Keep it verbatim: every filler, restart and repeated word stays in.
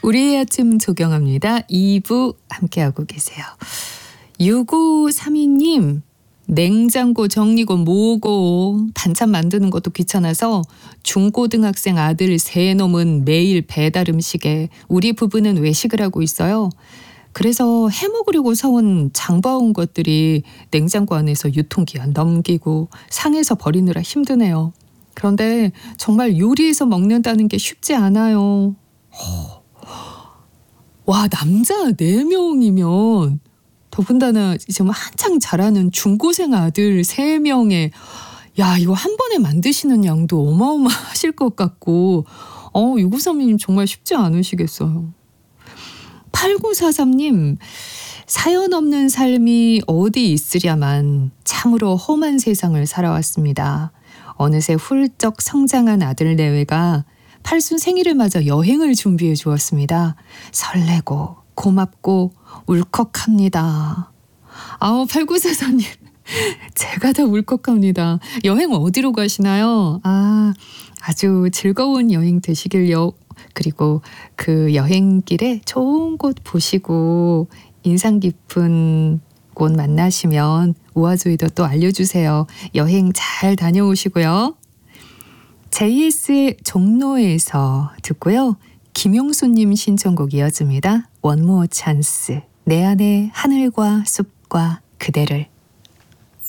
우리의 아침 조경합니다. 이 부 함께하고 계세요. 육오삼이 님, 냉장고 정리고 뭐고 반찬 만드는 것도 귀찮아서 중고등학생 아들 세 놈은 매일 배달 음식에 우리 부부는 외식을 하고 있어요. 그래서 해먹으려고 사온 장봐온 것들이 냉장고 안에서 유통기한 넘기고 상해서 버리느라 힘드네요. 그런데 정말 요리해서 먹는다는 게 쉽지 않아요. 허. 와, 남자 네 명이면 더군다나 지금 한창 자라는 중고생 아들 세 명에 야, 이거 한 번에 만드시는 양도 어마어마하실 것 같고 어, 육오삼이 님 정말 쉽지 않으시겠어요. 팔구사삼 님, 사연 없는 삶이 어디 있으랴만 참으로 험한 세상을 살아왔습니다. 어느새 훌쩍 성장한 아들 내외가 팔순 생일을 맞아 여행을 준비해 주었습니다. 설레고 고맙고 울컥합니다. 아우, 팔구사삼 님, 제가 다 울컥합니다. 여행 어디로 가시나요? 아, 아주 즐거운 여행 되시길요. 그리고 그 여행길에 좋은 곳 보시고 인상 깊은 곳 만나시면 우아조이도 또 알려주세요. 여행 잘 다녀오시고요. 제이에스의 종로에서 듣고요. 김용수님 신청곡 이어집니다. 원모어 찬스. 내 안에 하늘과 숲과 그대를.